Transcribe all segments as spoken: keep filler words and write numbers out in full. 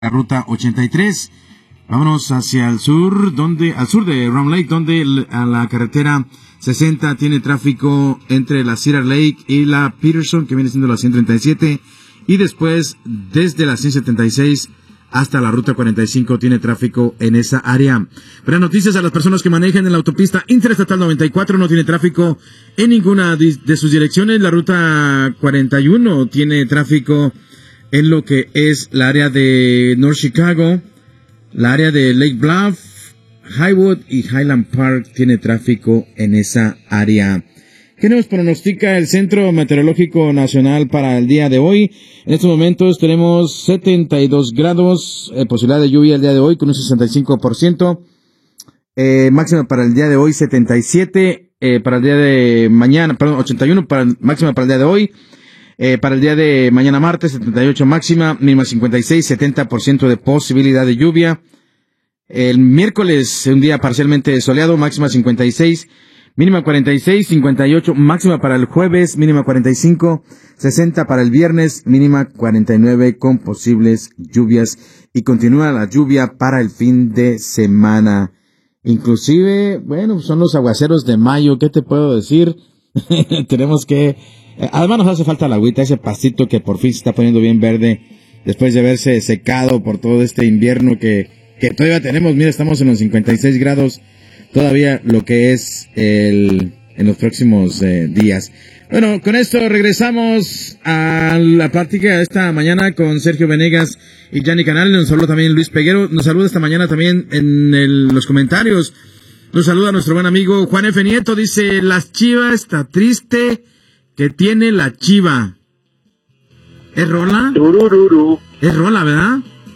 la ruta ochenta y tres. Vámonos hacia el sur, donde, al sur de Round Lake, donde el, a la carretera sesenta tiene tráfico entre la Cedar Lake y la Peterson, que viene siendo la ciento treinta y siete, y después desde la ciento setenta y seis hasta la ruta cuarenta y cinco tiene tráfico en esa área. Buenas noticias a las personas que manejan en la autopista Interestatal noventa y cuatro, no tiene tráfico en ninguna de sus direcciones. La ruta cuarenta y uno tiene tráfico en lo que es la área de North Chicago, la área de Lake Bluff, Highwood y Highland Park tiene tráfico en esa área. ¿Qué nos pronostica el Centro Meteorológico Nacional para el día de hoy? En estos momentos tenemos setenta y dos grados, eh, posibilidad de lluvia el día de hoy con un sesenta y cinco por ciento. Eh, máxima para el día de hoy setenta y siete, eh, para el día de mañana, perdón, ochenta y uno, para, máxima para el día de hoy. Eh, para el día de mañana martes, setenta y ocho máxima, mínima cincuenta y seis, setenta por ciento de posibilidad de lluvia. El miércoles, un día parcialmente soleado, máxima cincuenta y seis, mínima cuarenta y seis, cincuenta y ocho, máxima para el jueves, mínima cuarenta y cinco, sesenta para el viernes, mínima cuarenta y nueve con posibles lluvias, y continúa la lluvia para el fin de semana. Inclusive, bueno, son los aguaceros de mayo, ¿qué te puedo decir? Tenemos que, además nos hace falta la agüita, ese pastito que por fin se está poniendo bien verde, después de haberse secado por todo este invierno que que todavía tenemos. Mira, estamos en los cincuenta y seis grados, todavía lo que es el, en los próximos eh, días. Bueno, con esto regresamos a la práctica esta mañana con Sergio Venegas y Gianni Canal. Nos saluda también Luis Peguero, nos saluda esta mañana también en el, los comentarios. Nos saluda nuestro buen amigo Juan F. Nieto, dice, las Chivas está triste que tiene la Chiva. ¿Es rola? Turururu. Es rola, ¿verdad?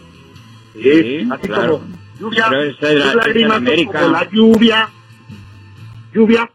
Sí, así claro. Como lluvia, pero es de la, es lágrimas, América. como la lluvia, lluvia.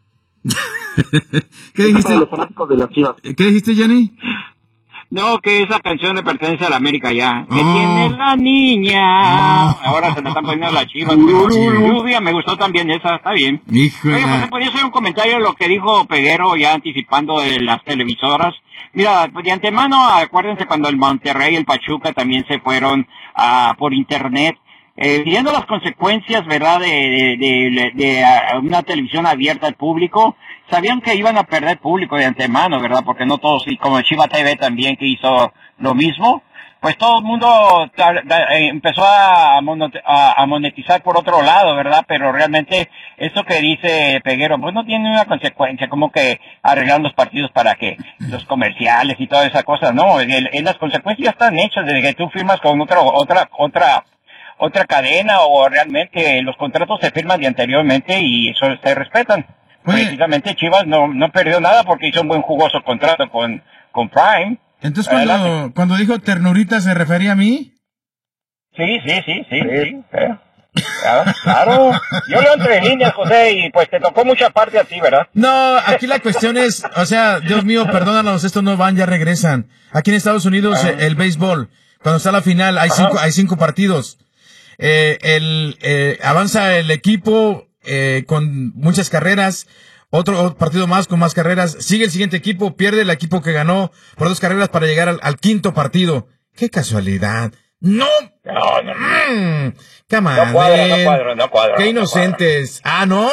¿Qué dijiste? Los fanáticos de las Chivas. ¿Qué dijiste, Gianni? No, que esa canción le pertenece a la América ya. Oh. Que tiene la niña. Oh. Ahora se le están poniendo las Chivas. Pero lluvia, me gustó también esa, está bien. Híjole. Oye, pues podría hacer un comentario de lo que dijo Peguero ya anticipando de las televisoras. Mira, de antemano, acuérdense cuando el Monterrey y el Pachuca también se fueron uh, por internet, eh, viendo las consecuencias, ¿verdad?, de, de, de, de, de uh, una televisión abierta al público. Sabían que iban a perder público de antemano, ¿verdad?, porque no todos, y como Chiva T V también, que hizo lo mismo, pues todo el mundo ta, ta, eh, empezó a, a, a monetizar por otro lado, ¿verdad? Pero realmente esto que dice Peguero, pues no tiene una consecuencia, como que arreglar los partidos para que los comerciales y toda esa cosa, no, el, el, las consecuencias ya están hechas desde que tú firmas con otra, otra, otra, otra cadena, o realmente los contratos se firman de anteriormente y eso se respetan. Oye. Precisamente Chivas no, no perdió nada porque hizo un buen jugoso contrato con, con Prime. Entonces, cuando, cuando dijo ternurita, ¿se refería a mí? Sí, sí, sí, sí, sí, sí. Claro, claro. Yo leo entre líneas, José, y pues te tocó mucha parte a ti, ¿verdad? No, aquí la cuestión es, o sea, Dios mío, perdónanos, estos no van, ya regresan. Aquí en Estados Unidos, ah. el, el béisbol, cuando está la final, hay Ajá. cinco, hay cinco partidos. Eh, el, eh, avanza el equipo, eh, con muchas carreras. Otro, otro partido más con más carreras. Sigue el siguiente equipo, pierde el equipo que ganó por dos carreras para llegar al, al quinto partido. ¡Qué casualidad! ¡No! No, no. Mm, ¡Come no cuadra, no cuadra, no cuadra. ¡Qué inocentes! No ¿Ah, no?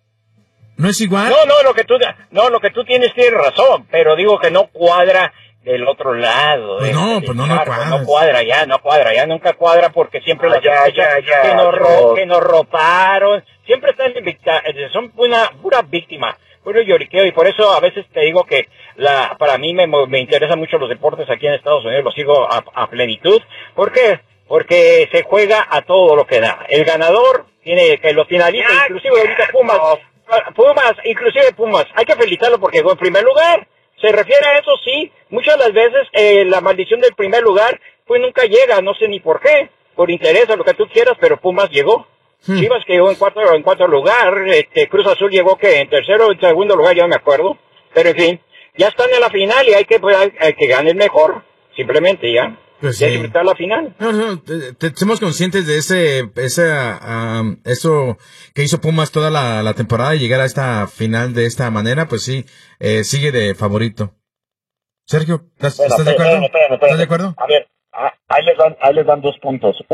¿No es igual? No, no, lo que tú, no, lo que tú tienes tiene razón, pero digo que no cuadra del otro lado. Pues no, pues no, no cuadra. No cuadra ya, no cuadra ya, nunca cuadra porque siempre ah, ya, ya, ya, que nos ro, que nos roparon, siempre están son una pura víctima, puro lloriqueo, y por eso a veces te digo que la para mí me, me interesan mucho los deportes aquí en Estados Unidos, los sigo a, a plenitud. ¿Por qué? Porque se juega a todo lo que da. El ganador tiene que los finalistas, ya, inclusive ahorita Pumas, Pumas, inclusive Pumas, hay que felicitarlo porque llegó en primer lugar. Se refiere a eso, sí. Muchas de las veces eh, la maldición del primer lugar pues nunca llega, no sé ni por qué, por interés o lo que tú quieras, pero Pumas llegó. Hmm. Chivas quedó en cuarto, en cuarto lugar, este, Cruz Azul llegó que en tercero o en segundo lugar, ya no me acuerdo, pero en fin, ya están en la final y hay que, pues, hay, hay que ganar el mejor, simplemente ya. Pues sí. Ya hay que meter la final. No, no, te, te, somos conscientes de ese, ese, um, eso que hizo Pumas toda la, la temporada y llegar a esta final de esta manera, pues sí, eh, sigue de favorito. Sergio, ¿estás, bueno, ¿estás de acuerdo? Espérame, espérame, espérame. ¿Estás de acuerdo? A ver, Ah, ahí les dan, ahí les dan dos puntos.